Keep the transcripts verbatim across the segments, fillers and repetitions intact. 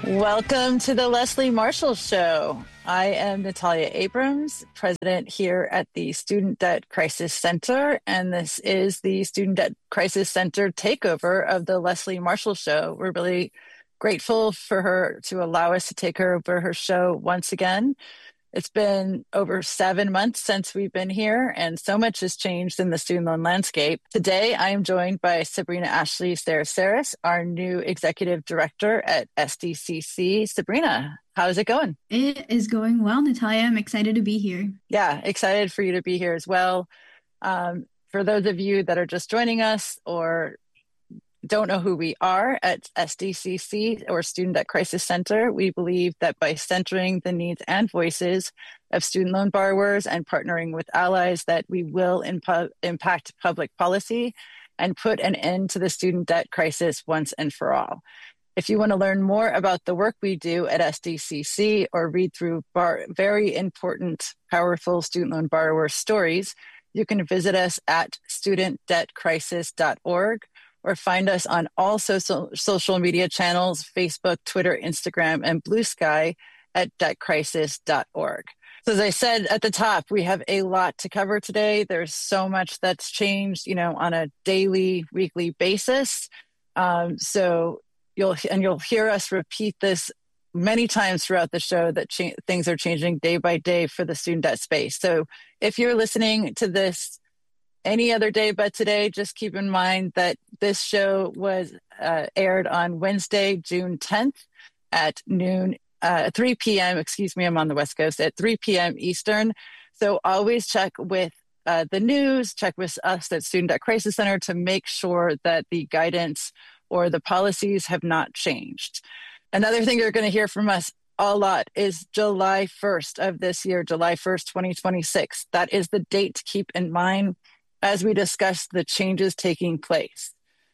Welcome to the Leslie Marshall Show. I am Natalia Abrams, president here at the Student Debt Crisis Center, and this is the Student Debt Crisis Center takeover of the Leslie Marshall Show. We're really grateful for her to allow us to take her over her show once again. It's been over seven months since we've been here, and so much has changed in the student loan landscape. Today, I am joined by Sabrina Ashley Sarasaris, our new executive director at S D C C. Sabrina, how's it going? It is going well, Natalia. I'm excited to be here. Yeah, excited for you to be here as well. Um, for those of you that are just joining us or don't know who we are at S D C C or Student Debt Crisis Center, we believe that by centering the needs and voices of student loan borrowers and partnering with allies, that we will impo- impact public policy and put an end to the student debt crisis once and for all. If you want to learn more about the work we do at S D C C or read through bar- very important, powerful student loan borrower stories, you can visit us at student debt crisis dot org. or find us on all social, social media channels, Facebook, Twitter, Instagram, and Blue Sky at debt crisis dot org. So as I said at the top, we have a lot to cover today. There's so much that's changed, you know, on a daily, weekly basis. Um, so you'll, and you'll hear us repeat this many times throughout the show that cha- things are changing day by day for the student debt space. So if you're listening to this any other day but today, just keep in mind that this show was uh, aired on Wednesday, June tenth at noon, uh, three p.m. Excuse me, I'm on the West Coast at three p.m. Eastern. So always check with uh, the news, check with us at Student Debt Crisis Center to make sure that the guidance or the policies have not changed. Another thing you're going to hear from us a lot is July first of this year, July first, twenty twenty-six. That is the date to keep in mind as we discuss the changes taking place.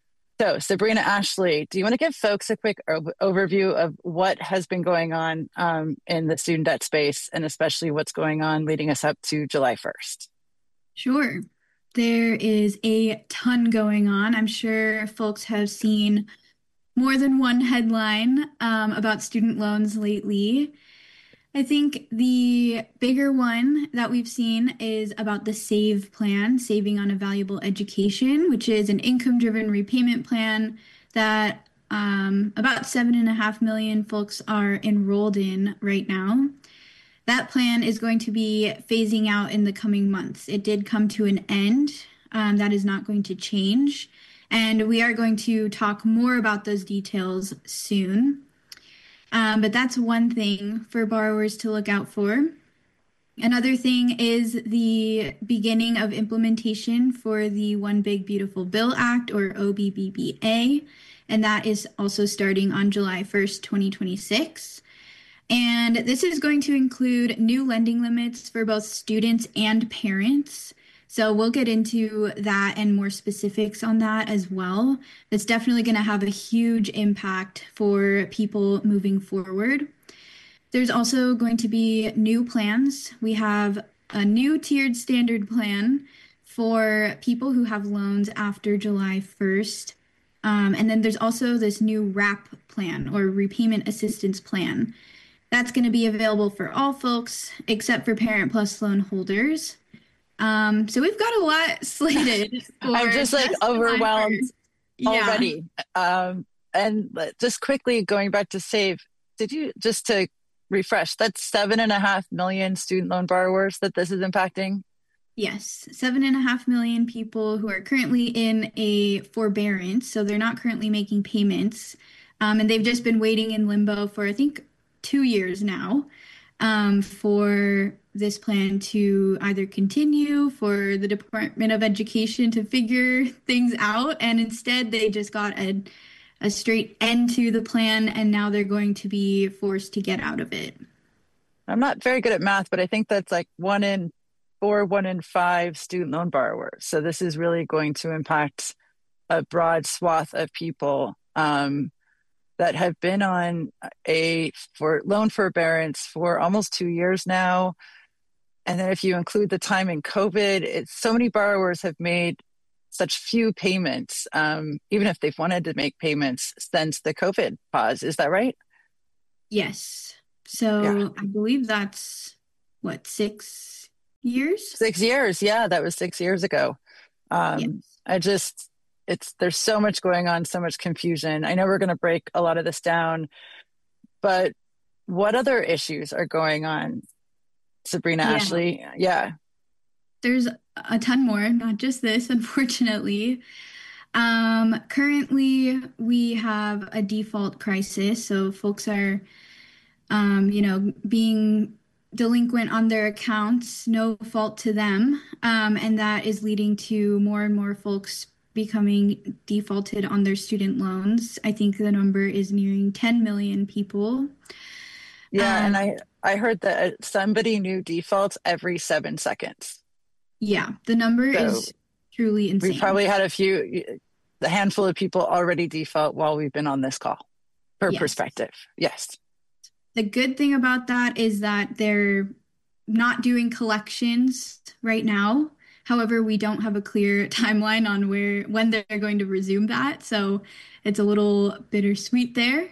So, Sabrina Ashley, do you want to give folks a quick o- overview of what has been going on um, in the student debt space, and especially what's going on leading us up to July first? Sure. There is a ton going on. I'm sure folks have seen more than one headline um, about student loans lately. I think the bigger one that we've seen is about the SAVE plan, Saving on a Valuable Education, which is an income-driven repayment plan that um, about seven and a half million folks are enrolled in right now. That plan is going to be phasing out in the coming months. It did come to an end. Um, that is not going to change. And we are going to talk more about those details soon. Um, but that's one thing for borrowers to look out for. Another thing is the beginning of implementation for the One Big Beautiful Bill Act, or O B B B A, and that is also starting on July first, twenty twenty-six. And this is going to include new lending limits for both students and parents. So we'll get into that and more specifics on that as well. That's definitely going to have a huge impact for people moving forward. There's also going to be new plans. We have a new tiered standard plan for people who have loans after July first. Um, and then there's also this new RAP plan, or repayment assistance plan. That's going to be available for all folks except for Parent Plus loan holders. Um, so we've got a lot slated. For I'm just like overwhelmed already. Yeah. Um, and just quickly going back to SAVE, did you, just to refresh, that's seven and a half million student loan borrowers that this is impacting? Yes, seven and a half million people who are currently in a forbearance. So they're not currently making payments. Um, and they've just been waiting in limbo for, I think, two years now. Um, for this plan to either continue, for the Department of Education to figure things out, and instead they just got a, a straight end to the plan, and now they're going to be forced to get out of it. I'm not very good at math, but I think that's like one in four, one in five student loan borrowers. So this is really going to impact a broad swath of people um, that have been on a for loan forbearance for almost two years now. And then if you include the time in COVID, it's so many borrowers have made such few payments, um, even if they've wanted to make payments since the COVID pause. Is that right? Yes. Yeah. So I believe that's what, six years? Six years. Yeah, that was six years ago. Um, Yes. I just, it's, there's so much going on, so much confusion. I know we're going to break a lot of this down, but what other issues are going on, Sabrina, Yeah. Ashley? Yeah. There's a ton more, not just this, unfortunately. Um, currently, we have a default crisis, so folks are, um, you know, being delinquent on their accounts, no fault to them, um, and that is leading to more and more folks becoming defaulted on their student loans. I think the number is nearing ten million people. Yeah. And Um, I, I heard that somebody new defaults every seven seconds. yeah, the number So is truly we've insane. probably had a few, a handful of people already default while we've been on this call for Yes. perspective. Yes. The good thing about that is that they're not doing collections right now. However, we don't have a clear timeline on where when they're going to resume that, so it's a little bittersweet there.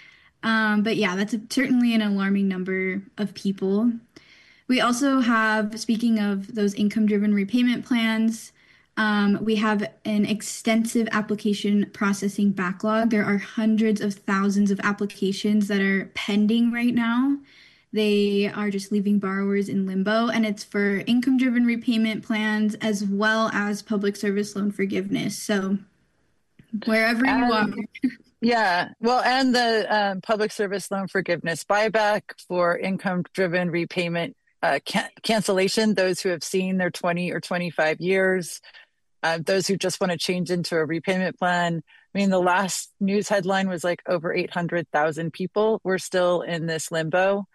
Um, but yeah, that's a, certainly an alarming number of people. We also have, speaking of those income-driven repayment plans, um, we have an extensive application processing backlog. There are hundreds of thousands of applications that are pending right now. They are just leaving borrowers in limbo, and it's for income-driven repayment plans as well as public service loan forgiveness. So wherever you are, And yeah, well, and the um, public service loan forgiveness buyback for income driven repayment uh, can- cancellation, those who have seen their twenty or twenty-five years, uh, those who just want to change into a repayment plan. I mean, the last news headline was like over eight hundred thousand people were still in this limbo.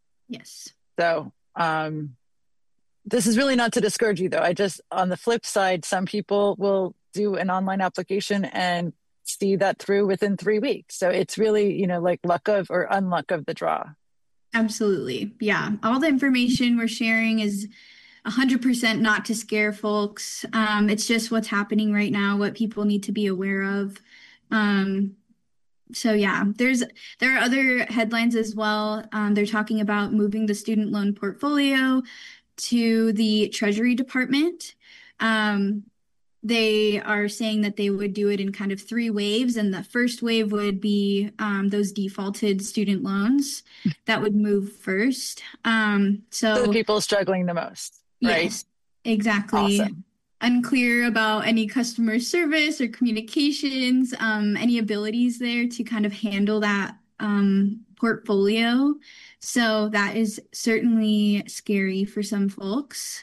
yes. So, um, this is really not to discourage you, though. I just, on the flip side, some people will do an online application and see that through within three weeks. So it's really, you know, like luck of or unluck of the draw. Absolutely. Yeah. All the information we're sharing is one hundred percent not to scare folks. Um, it's just what's happening right now, what people need to be aware of. Um, so yeah, there's there are other headlines as well. Um, they're talking about moving the student loan portfolio to the Treasury Department. Um, they are saying that they would do it in kind of three waves, and the first wave would be um, those defaulted student loans that would move first. Um, So the so people struggling the most, right? yes, exactly. Awesome. Unclear about any customer service or communications, um, any abilities there to kind of handle that um, portfolio. So that is certainly scary for some folks.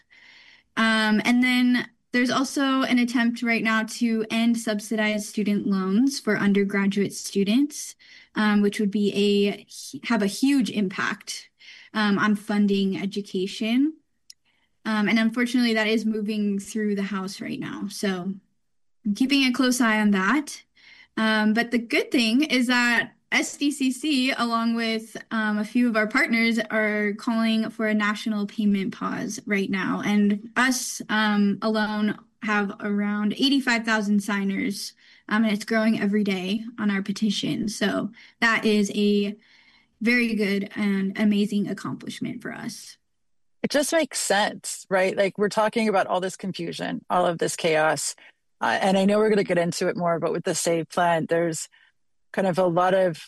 Um, and then there's also an attempt right now to end subsidized student loans for undergraduate students, um, which would be a have a huge impact um, on funding education. Um, and unfortunately, that is moving through the House right now. So I'm keeping a close eye on that. Um, but the good thing is that S D C C, along with um, a few of our partners, are calling for a national payment pause right now. And us um, alone have around eighty-five thousand signers, um, and it's growing every day on our petition. So that is a very good and amazing accomplishment for us. It just makes sense, right? Like we're talking about all this confusion, all of this chaos. Uh, and I know we're going to get into it more, but with the SAVE plan, there's kind of a lot of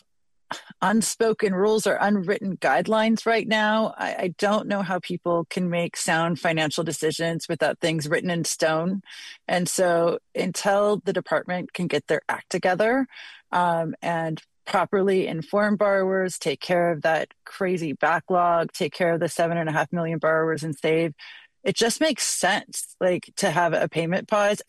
unspoken rules or unwritten guidelines right now. I, I don't know how people can make sound financial decisions without things written in stone. And so until the department can get their act together um, and properly inform borrowers, take care of that crazy backlog, take care of the seven and a half million borrowers in SAVE, it just makes sense like to have a payment pause.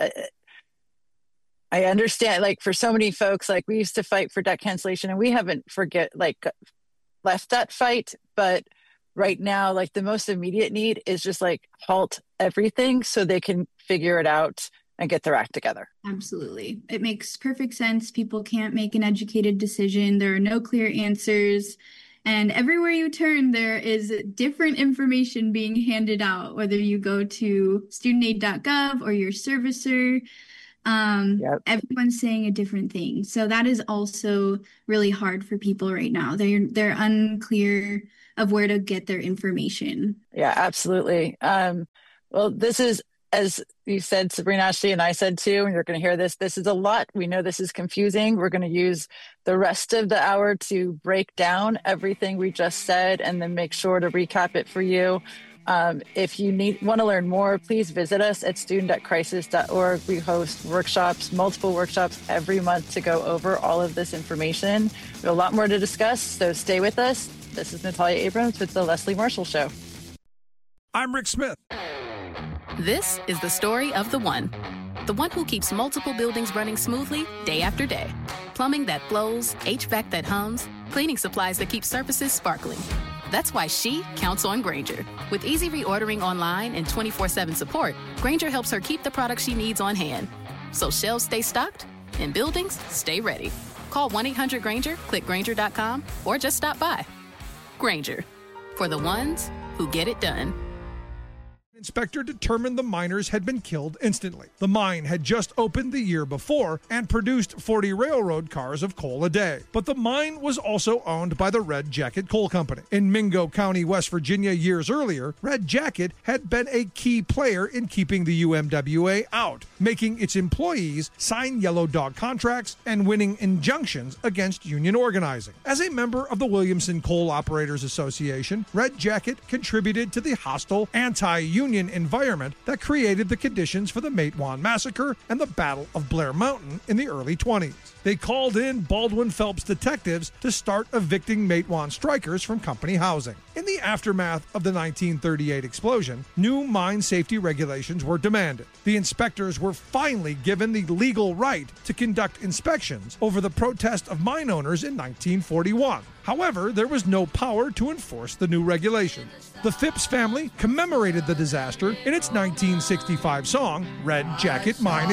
I understand, like for so many folks, like we used to fight for debt cancellation and we haven't forget like left that fight. But right now, like the most immediate need is just like halt everything so they can figure it out and get their act together. Absolutely. It makes perfect sense. People can't make an educated decision. There are no clear answers. And everywhere you turn, there is different information being handed out, whether you go to student aid dot gov or your servicer. Um, Yep. everyone's saying a different thing. So that is also really hard for people right now. They're they're unclear of where to get their information. Yeah, absolutely. Um, well, this is, as you said, Sabrina, Ashley, and I said too, and you're going to hear this, this is a lot. We know this is confusing. We're going to use the rest of the hour to break down everything we just said and then make sure to recap it for you. Um, if you need want to learn more, please visit us at student at crisis dot org. We host workshops, multiple workshops every month to go over all of this information. We have a lot more to discuss, so stay with us. This is Natalia Abrams with The Leslie Marshall Show. I'm Rick Smith. This is the story of the one. The one who keeps multiple buildings running smoothly day after day. Plumbing that flows, H V A C that hums, cleaning supplies that keep surfaces sparkling. That's why she counts on Grainger. With easy reordering online and twenty-four seven support, Grainger helps her keep the products she needs on hand. So shelves stay stocked and buildings stay ready. Call one eight hundred Grainger, click Grainger dot com, or just stop by. Grainger, for the ones who get it done. Inspector determined the miners had been killed instantly. The mine had just opened the year before and produced forty railroad cars of coal a day. But the mine was also owned by the Red Jacket Coal Company. In Mingo County, West Virginia, years earlier, Red Jacket had been a key player in keeping the U M W A out, making its employees sign yellow dog contracts and winning injunctions against union organizing. As a member of the Williamson Coal Operators Association, Red Jacket contributed to the hostile anti-union environment that created the conditions for the Matewan Massacre and the Battle of Blair Mountain in the early twenties. They called in Baldwin Phelps detectives to start evicting Matewan strikers from company housing. In the aftermath of the nineteen thirty-eight explosion, new mine safety regulations were demanded. The inspectors were finally given the legal right to conduct inspections over the protest of mine owners in nineteen forty-one. However, there was no power to enforce the new regulations. The Phipps family commemorated the disaster in its nineteen sixty-five song, Red Jacket Mine